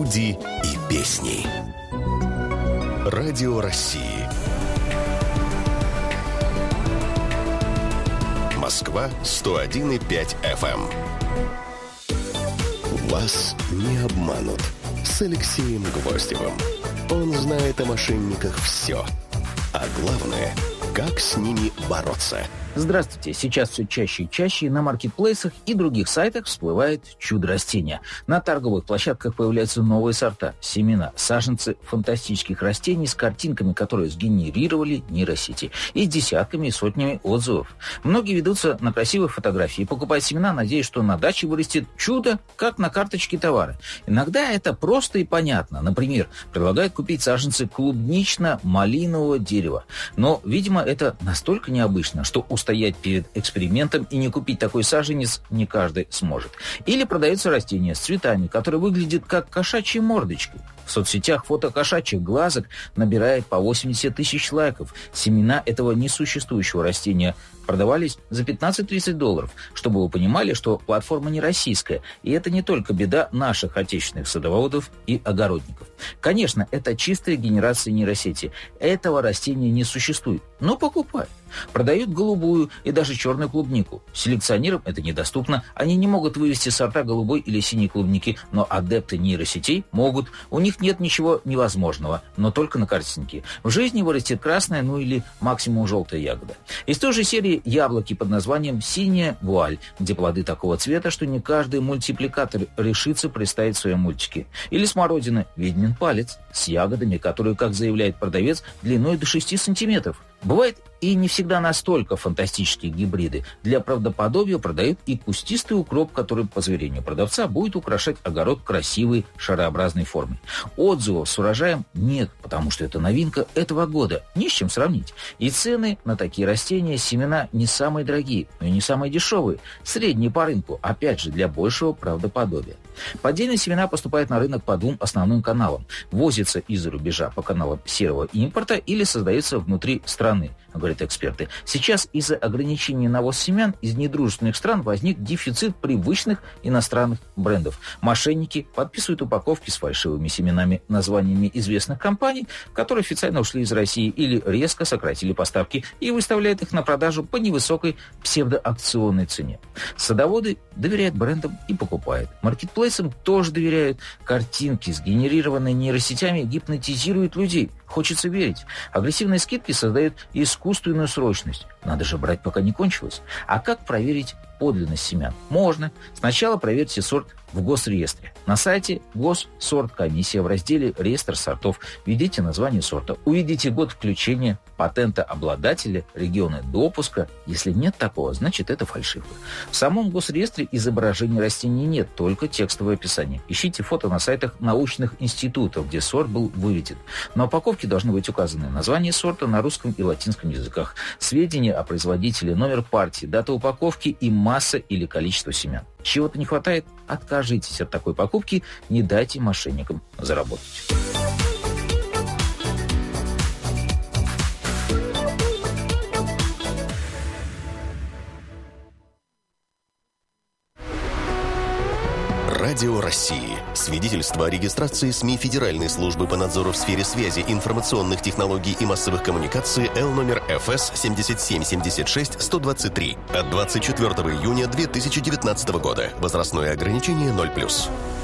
Люди и песни. Радио России. Москва 101,5 FM. Вас не обманут. С Алексеем Гвоздевым. Он знает о мошенниках все. А главное, как с ними бороться. Здравствуйте. Сейчас все чаще и чаще на маркетплейсах и других сайтах всплывает чудо-растения. На торговых площадках появляются новые сорта, семена, саженцы фантастических растений с картинками, которые сгенерировали нейросети, и с десятками и сотнями отзывов. Многие ведутся на красивые фотографии и покупают семена, надеясь, что на даче вырастет чудо, как на карточке товара. Иногда это просто и понятно. Например, предлагают купить саженцы клубнично-малинового дерева. Но, видимо, это настолько необычно, что устоять перед экспериментом и не купить такой саженец не каждый сможет. Или продаются растения с цветами, которые выглядят как кошачьи мордочки. В соцсетях фото кошачьих глазок набирает по 80 тысяч лайков. Семена этого несуществующего растения продавались за $15-30, чтобы вы понимали, что платформа не российская. И это не только беда наших отечественных садоводов и огородников. Конечно, это чистая генерация нейросети. Этого растения не существует, но покупают. Продают голубую и даже черную клубнику. Селекционерам это недоступно. Они не могут вывести сорта голубой или синей клубники, но адепты нейросетей могут. У них нет ничего невозможного, но только на картинке. В жизни вырастет красная, ну или максимум желтая ягода. Из той же серии яблоки под названием «Синяя вуаль», где плоды такого цвета, что не каждый мультипликатор решится представить в своем мультике. Или смородина «Ведьмин палец» с ягодами, которые, как заявляет продавец, длиной до 6 сантиметров. Бывает и не всегда настолько фантастические гибриды. Для правдоподобия продают и кустистый укроп, который, по заверению продавца, будет украшать огород красивой шарообразной формой. Отзывов с урожаем нет, потому что это новинка этого года. Не с чем сравнить. И цены на такие растения, семена не самые дорогие, но и не самые дешевые. Средние по рынку, опять же, для большего правдоподобия. Поддельные семена поступают на рынок по двум основным каналам. Возятся из-за рубежа по каналам серого импорта или создаются внутри страны, говорят эксперты. Сейчас из-за ограничений на ввоз семян из недружественных стран возник дефицит привычных иностранных брендов. Мошенники подписывают упаковки с фальшивыми семенами, названиями известных компаний, которые официально ушли из России или резко сократили поставки, и выставляют их на продажу по невысокой псевдоакционной цене. Садоводы доверяют брендам и покупают. Маркетплейсам тоже доверяют. Картинки, сгенерированные нейросетями, гипнотизируют людей. Хочется верить. Агрессивные скидки создают искусственную срочность. Надо же брать, пока не кончилось. А как проверить подлинность семян? Можно. Сначала проверьте сорт в госреестре. На сайте Госсорткомиссия в разделе «Реестр сортов» введите название сорта, увидите год включения, патента обладателя, регионы допуска. Если нет такого, значит это фальшивка. В самом госреестре изображений растений нет, только текстовое описание. Ищите фото на сайтах научных институтов, где сорт был выведен. На упаковке должны быть указаны название сорта на русском и латинском языках, сведения о производителе, номер партии, дата упаковки и масса или количество семян. Чего-то не хватает? Откажитесь от такой покупки, не дайте мошенникам заработать. Радио России. Свидетельство о регистрации СМИ Федеральной службы по надзору в сфере связи, информационных технологий и массовых коммуникаций Л номер ФС 7776-123 от 24 июня 2019 года. Возрастное ограничение 0+.